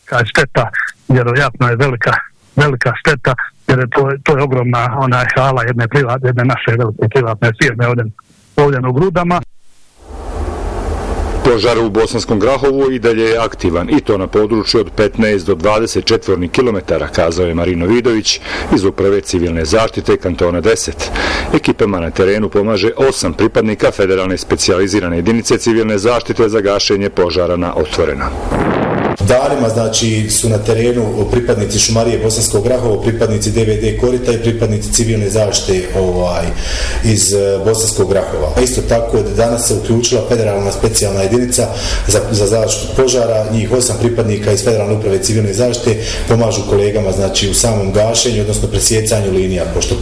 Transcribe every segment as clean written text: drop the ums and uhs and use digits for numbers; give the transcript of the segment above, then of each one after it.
šteta, vjerojatno je velika šteta, jer to je ogromna hala jedne naše velike privatne firme ovdje u Grudama. Požar u Bosanskom Grahovu i dalje je aktivan, i to na području od 15 do 20 četvornih kilometara, kazao je Marino Vidović iz Uprave civilne zaštite kantona 10. Ekipama na terenu pomaže 8 pripadnika Federalne specijalizirane jedinice civilne zaštite za gašenje požara na otvoreno. Danima, znači, su na terenu pripadnici Šumarije Bosanskog Grahova, pripadnici DVD Korita i pripadnici civilne zaštite iz Bosanskog Grahova. Isto tako, danas se uključila Federalna specijalna jedinica za zaštitu požara, njih 8 pripadnika iz Federalne uprave civilne zaštite pomažu kolegama, znači, u samom gašenju, odnosno presjecanju linija, pošto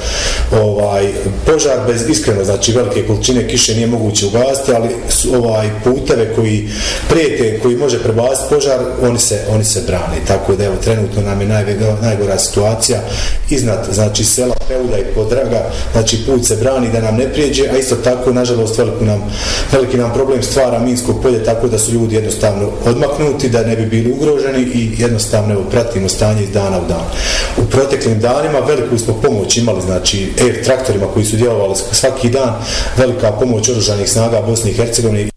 požar bez iskreno, znači, velike količine kiše nije moguće ugasiti, ali puteve koji prijete, koji može prebaciti požar, oni se brane. Tako da, evo, trenutno nam je najgora situacija iznad, znači, sela Peuda i Podraga, znači, put se brani da nam ne prijeđe, a isto tako, nažalost, veliki nam problem stvara minsko polje, tako da su ljudi jednostavno odmaknuti, da ne bi bili ugroženi i jednostavno, evo, pratimo stanje iz dana u dan. U proteklim danima veliku smo pomoć imali, znači, traktorima koji su djelovali svaki dan, velika pomoć oružanih snaga Bosne i Hercegovine.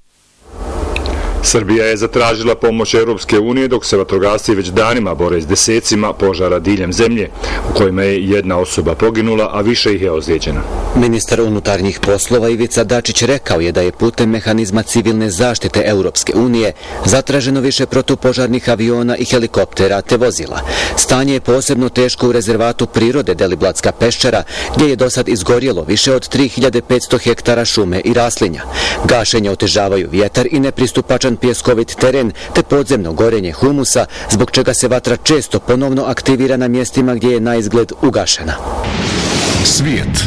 Srbija je zatražila pomoć Europske unije, dok se vatrogasci već danima bore s desecima požara diljem zemlje, u kojima je jedna osoba poginula, a više ih je ozlijeđena. Ministar unutarnjih poslova Ivica Dačić rekao je da je putem mehanizma civilne zaštite Europske unije zatraženo više protupožarnih aviona i helikoptera te vozila. Stanje je posebno teško u rezervatu prirode Deliblatska peščara, gdje je dosad izgorjelo više od 3500 hektara šume i raslinja. Gašenje otežavaju vjetar i nepristupačan pjeskovit teren te podzemno gorenje humusa, zbog čega se vatra često ponovno aktivira na mjestima gdje je na izgled ugašena. Svijet.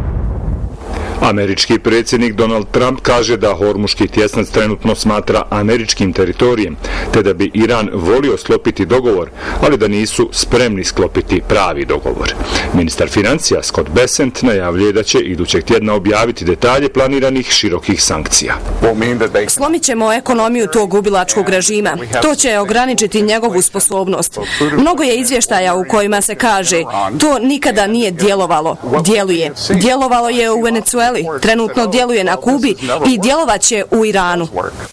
Američki predsjednik Donald Trump kaže da Hormuški tjesnac trenutno smatra američkim teritorijem, te da bi Iran volio sklopiti dogovor, ali da nisu spremni sklopiti pravi dogovor. Ministar financija Scott Bessent najavljuje da će idućeg tjedna objaviti detalje planiranih širokih sankcija. Slomit ćemo ekonomiju tog ubilačkog režima. To će ograničiti njegovu sposobnost. Mnogo je izvještaja u kojima se kaže to nikada nije djelovalo. Djeluje. Djelovalo je u Venezueli, trenutno djeluje na Kubi i djelovaće u Iranu.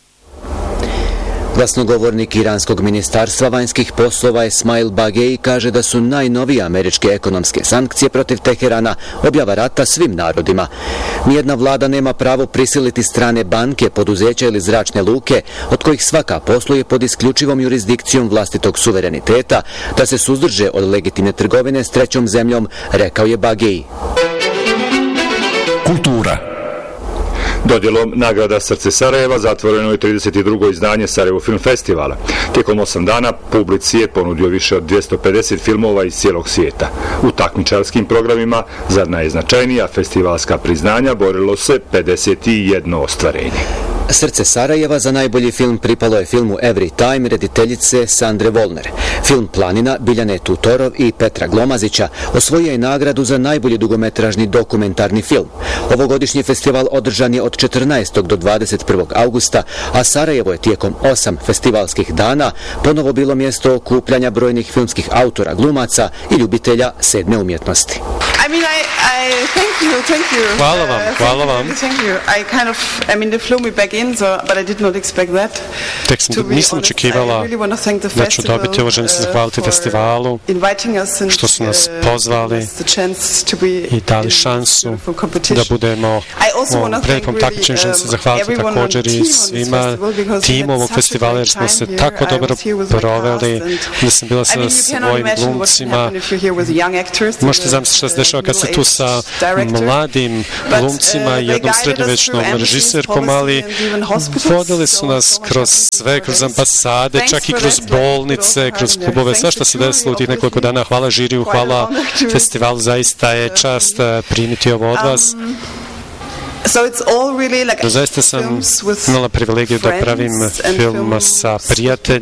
Glasnogovornik iranskog ministarstva vanjskih poslova Esmail Bagei kaže da su najnovije američke ekonomske sankcije protiv Teherana objava rata svim narodima. Nijedna vlada nema pravo prisiliti strane banke, poduzeća ili zračne luke, od kojih svaka posluje pod isključivom jurisdikcijom vlastitog suvereniteta, da se suzdrže od legitimne trgovine s trećom zemljom, rekao je Bagei. Kultura. Dodjelom nagrada Srce Sarajeva zatvoreno je 32. izdanje Sarajevo Film Festivala. Tijekom 8 dana publici je ponudio više od 250 filmova iz cijelog svijeta. U takmičarskim programima za najznačajnija festivalska priznanja borilo se 51 ostvarenje. Srce Sarajeva za najbolji film pripalo je filmu Every Time rediteljice Sandre Volner. Film Planina Biljane Tutorov i Petra Glomazića osvojio je nagradu za najbolji dugometražni dokumentarni film. Ovogodišnji festival održan je od 14. do 21. augusta, a Sarajevo je tijekom 8 festivalskih dana ponovo bilo mjesto okupljanja brojnih filmskih autora, glumaca i ljubitelja sedme umjetnosti. Hvala vam. Tek nisam očekivala da ću dobiti ovo, želim se zahvaliti festivalu što su nas pozvali i dali šansu da budemo u prelijepom takmičenju. Želim se zahvaliti također i svima timu ovog festivala jer smo se tako dobro proveli, da sam bila sa svojim glumcima. Možete zamisliti što se dešava kad ste tu sa mladim glumcima i jednom srednjovečnom režiserkom, ali vodili su nas kroz sve, kroz ambasade, čak i kroz bolnice, kroz klubove, sve što se desilo u tih nekoliko dana. Hvala žiriju, hvala festivalu, zaista je čast primiti ovo od vas. Zaista sam imala privilegiju da pravim film sa prijateljima.